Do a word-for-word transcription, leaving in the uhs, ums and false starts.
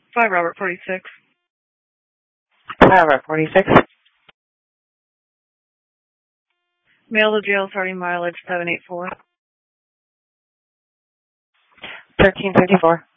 five Robert forty-six. five Robert forty-six. Mail to jail starting mileage seven eight four. thirteen fifty-four.